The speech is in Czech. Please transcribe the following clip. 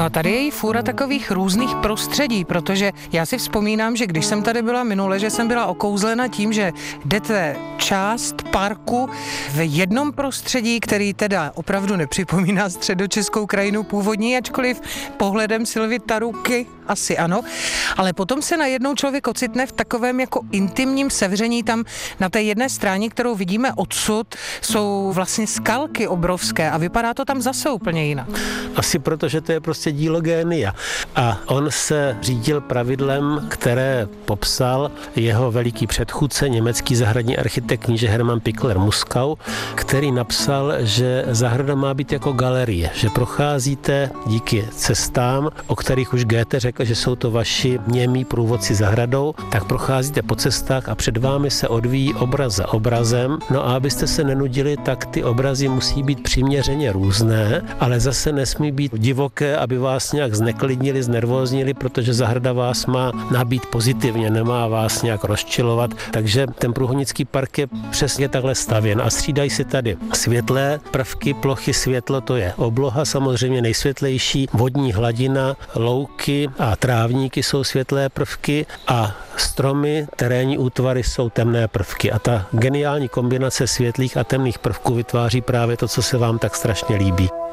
No a tady je i fůra takových různých prostředí, protože já si vzpomínám, že když jsem tady byla minule, že jsem byla okouzlena tím, že jdete část parku v jednom prostředí, který teda opravdu nepřipomíná středočeskou krajinu původní, ačkoliv pohledem Sylvie Taruky asi ano, ale potom se najednou člověk ocitne v takovém jako intimním sevření. Tam na té jedné straně, kterou vidíme odsud, jsou vlastně skalky obrovské a vypadá to tam zase úplně jinak. Asi proto, že to je prostě dílo génia. A on se řídil pravidlem, které popsal jeho veliký předchůdce, německý zahradní architekt kníže Hermann Pichler-Muskau, který napsal, že zahrada má být jako galerie, že procházíte díky cestám, o kterých už Goethe řekl, že jsou to vaši němí průvodci zahradou, tak procházíte po cestách a před vámi se odvíjí obraz za obrazem. No a abyste se nenudili, tak ty obrazy musí být přiměřeně různé, ale zase nesmí být divoké, aby vás nějak zneklidnili, znervóznili, protože zahrada vás má nabít pozitivně, nemá vás nějak rozčilovat. Takže ten Průhonický park je přesně takhle stavěn a střídají se tady světlé prvky, plochy, světlo, to je obloha, samozřejmě nejsvětlejší, vodní hladina, louky a trávníky jsou světlé prvky a stromy, terénní útvary jsou temné prvky. A ta geniální kombinace světlých a temných prvků vytváří právě to, co se vám tak strašně líbí.